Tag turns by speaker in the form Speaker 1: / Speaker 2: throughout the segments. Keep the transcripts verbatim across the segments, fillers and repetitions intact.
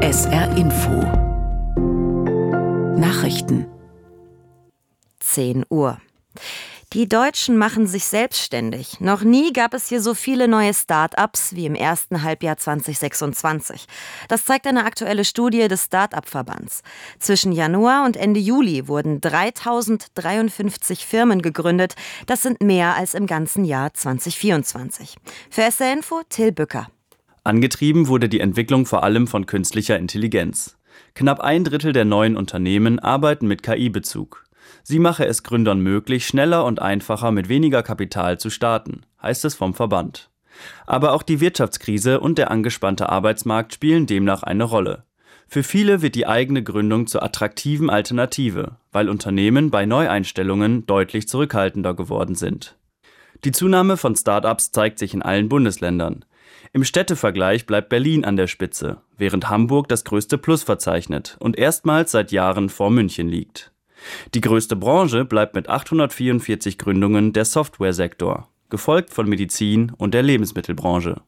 Speaker 1: S R Info Nachrichten
Speaker 2: zehn Uhr. Die Deutschen machen sich selbstständig. Noch nie gab es hier so viele neue Start-ups wie im ersten Halbjahr zwanzig sechsundzwanzig. Das zeigt eine aktuelle Studie des Start-up-Verbands. Zwischen Januar und Ende Juli wurden dreitausenddreiundfünfzig Firmen gegründet. Das sind mehr als im ganzen Jahr zwanzig vierundzwanzig. Für S R Info Till Bücker.
Speaker 3: Angetrieben wurde die Entwicklung vor allem von künstlicher Intelligenz. Knapp ein Drittel der neuen Unternehmen arbeiten mit K I-Bezug. Sie mache es Gründern möglich, schneller und einfacher mit weniger Kapital zu starten, heißt es vom Verband. Aber auch die Wirtschaftskrise und der angespannte Arbeitsmarkt spielen demnach eine Rolle. Für viele wird die eigene Gründung zur attraktiven Alternative, weil Unternehmen bei Neueinstellungen deutlich zurückhaltender geworden sind. Die Zunahme von Start-ups zeigt sich in allen Bundesländern. Im Städtevergleich bleibt Berlin an der Spitze, während Hamburg das größte Plus verzeichnet und erstmals seit Jahren vor München liegt. Die größte Branche bleibt mit achthundertvierundvierzig Gründungen der Softwaresektor, gefolgt von Medizin und der Lebensmittelbranche.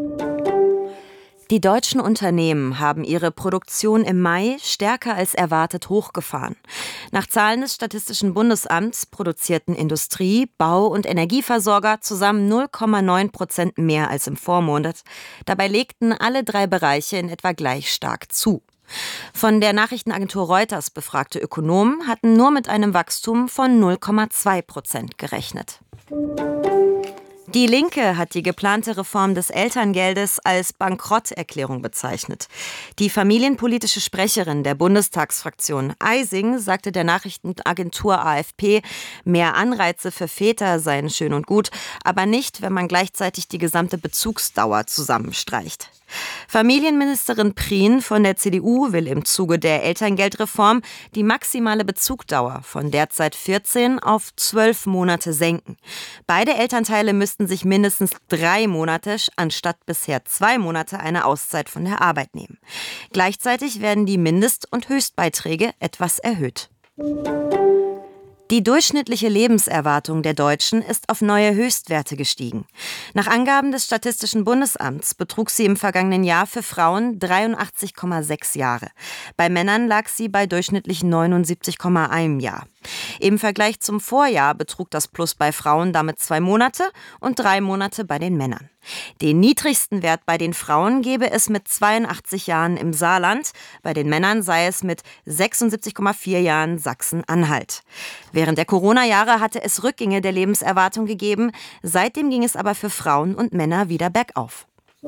Speaker 2: Die deutschen Unternehmen haben ihre Produktion im Mai stärker als erwartet hochgefahren. Nach Zahlen des Statistischen Bundesamts produzierten Industrie-, Bau- und Energieversorger zusammen null Komma neun Prozent mehr als im Vormonat. Dabei legten alle drei Bereiche in etwa gleich stark zu. Von der Nachrichtenagentur Reuters befragte Ökonomen hatten nur mit einem Wachstum von null Komma zwei Prozent gerechnet. Die Linke hat die geplante Reform des Elterngeldes als Bankrotterklärung bezeichnet. Die familienpolitische Sprecherin der Bundestagsfraktion Eising sagte der Nachrichtenagentur A F P, mehr Anreize für Väter seien schön und gut, aber nicht, wenn man gleichzeitig die gesamte Bezugsdauer zusammenstreicht. Familienministerin Prien von der C D U will im Zuge der Elterngeldreform die maximale Bezugdauer von derzeit vierzehn auf zwölf Monate senken. Beide Elternteile müssten sich mindestens drei Monate anstatt bisher zwei Monate eine Auszeit von der Arbeit nehmen. Gleichzeitig werden die Mindest- und Höchstbeiträge etwas erhöht. Die durchschnittliche Lebenserwartung der Deutschen ist auf neue Höchstwerte gestiegen. Nach Angaben des Statistischen Bundesamts betrug sie im vergangenen Jahr für Frauen dreiundachtzig Komma sechs Jahre. Bei Männern lag sie bei durchschnittlich neunundsiebzig Komma eins Jahr. Im Vergleich zum Vorjahr betrug das Plus bei Frauen damit zwei Monate und drei Monate bei den Männern. Den niedrigsten Wert bei den Frauen gebe es mit zweiundachtzig Jahren im Saarland, bei den Männern sei es mit sechsundsiebzig Komma vier Jahren Sachsen-Anhalt. Während der Corona-Jahre hatte es Rückgänge der Lebenserwartung gegeben, seitdem ging es aber für Frauen und Männer wieder bergauf.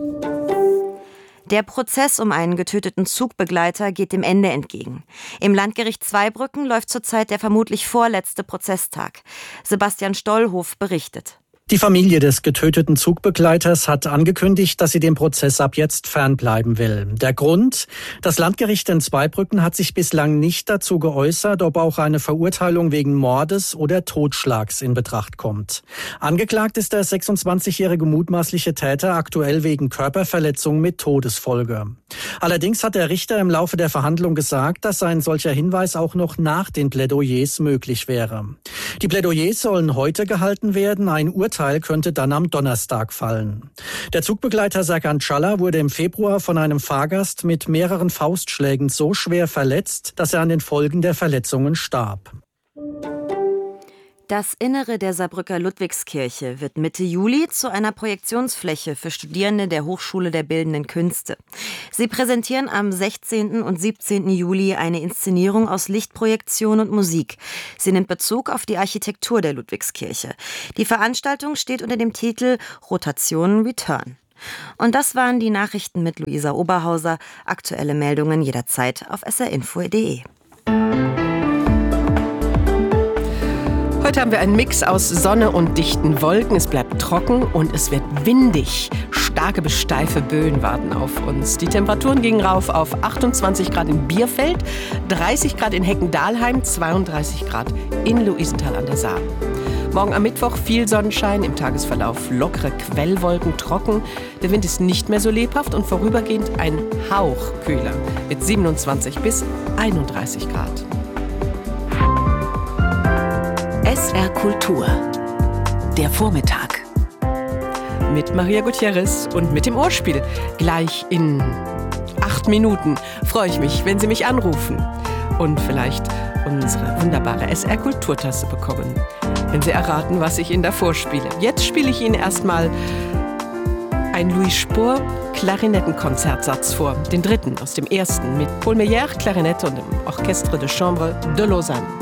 Speaker 2: Der Prozess um einen getöteten Zugbegleiter geht dem Ende entgegen. Im Landgericht Zweibrücken läuft zurzeit der vermutlich vorletzte Prozesstag. Sebastian Stollhof berichtet.
Speaker 4: Die Familie des getöteten Zugbegleiters hat angekündigt, dass sie dem Prozess ab jetzt fernbleiben will. Der Grund? Das Landgericht in Zweibrücken hat sich bislang nicht dazu geäußert, ob auch eine Verurteilung wegen Mordes oder Totschlags in Betracht kommt. Angeklagt ist der sechsundzwanzigjährige mutmaßliche Täter aktuell wegen Körperverletzung mit Todesfolge. Allerdings hat der Richter im Laufe der Verhandlung gesagt, dass ein solcher Hinweis auch noch nach den Plädoyers möglich wäre. Die Plädoyers sollen heute gehalten werden, ein Urteil könnte dann am Donnerstag fallen. Der Zugbegleiter Serkan Çalla wurde im Februar von einem Fahrgast mit mehreren Faustschlägen so schwer verletzt, dass er an den Folgen der Verletzungen starb.
Speaker 2: Das Innere der Saarbrücker Ludwigskirche wird Mitte Juli zu einer Projektionsfläche für Studierende der Hochschule der Bildenden Künste. Sie präsentieren am sechzehnten und siebzehnten Juli eine Inszenierung aus Lichtprojektion und Musik. Sie nimmt Bezug auf die Architektur der Ludwigskirche. Die Veranstaltung steht unter dem Titel Rotation Return. Und das waren die Nachrichten mit Luisa Oberhauser. Aktuelle Meldungen jederzeit auf s r info punkt d e.
Speaker 1: Heute haben wir einen Mix aus Sonne und dichten Wolken. Es bleibt trocken und es wird windig. Starke bis steife Böen warten auf uns. Die Temperaturen gingen rauf auf achtundzwanzig Grad in Bierfeld, dreißig Grad in Heckendahlheim, zweiunddreißig Grad in Luisenthal an der Saar. Morgen am Mittwoch viel Sonnenschein, im Tagesverlauf lockere Quellwolken, trocken. Der Wind ist nicht mehr so lebhaft und vorübergehend ein Hauch kühler mit siebenundzwanzig bis einunddreißig Grad.
Speaker 5: S R Kultur. Der Vormittag.
Speaker 1: Mit Maria Gutierrez und mit dem Ohrspiel. Gleich in acht acht Minuten freue ich mich, wenn Sie mich anrufen und vielleicht unsere wunderbare S R-Kulturtasse bekommen, wenn Sie erraten, was ich Ihnen da vorspiele. Jetzt spiele ich Ihnen erstmal ein Louis Spohr Klarinettenkonzertsatz vor, den dritten aus dem ersten mit Paul Meyer, Klarinette und dem Orchestre de Chambre de Lausanne.